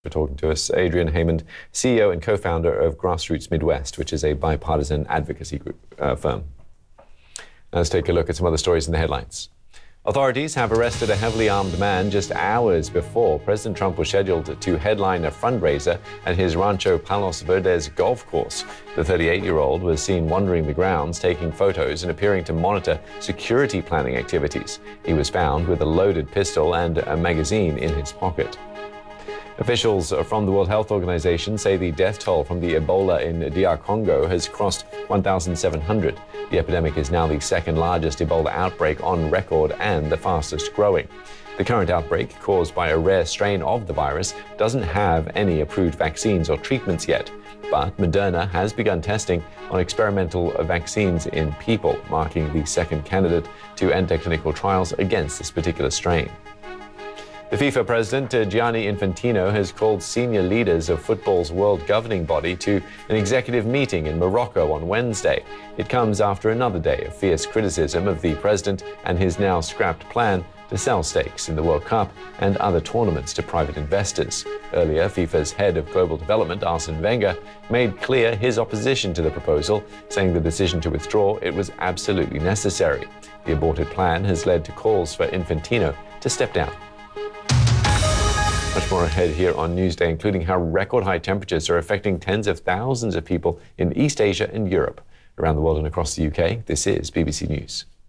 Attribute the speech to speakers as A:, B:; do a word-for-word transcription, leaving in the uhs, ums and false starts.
A: For talking to us, Adrian Hammond, C E O and co-founder of Grassroots Midwest, which is a bipartisan advocacy group uh, firm. Now let's take a look at some other stories in the headlines. Authorities have arrested a heavily armed man just hours before President Trump was scheduled to headline a fundraiser at his Rancho Palos Verdes golf course. The thirty-eight-year-old was seen wandering the grounds, taking photos and appearing to monitor security planning activities. He was found with a loaded pistol and a magazine in his pocket. Officials from the World Health Organization say the death toll from the Ebola in D R Congo has crossed one thousand seven hundred. The epidemic is now the second largest Ebola outbreak on record and the fastest growing. The current outbreak, caused by a rare strain of the virus, doesn't have any approved vaccines or treatments yet. But Moderna has begun testing on experimental vaccines in people, marking the second candidate to enter clinical trials against this particular strain. The FIFA president, uh, Gianni Infantino, has called senior leaders of football's world governing body to an executive meeting in Morocco on Wednesday. It comes after another day of fierce criticism of the president and his now scrapped plan to sell stakes in the World Cup and other tournaments to private investors. Earlier, FIFA's head of global development, Arsene Wenger, made clear his opposition to the proposal, saying the decision to withdraw it was absolutely necessary. The aborted plan has led to calls for Infantino to step down. Much more ahead here on Newsday, including how record-high temperatures are affecting tens of thousands of people in East Asia and Europe. Around the world and across the U K, this is B B C News.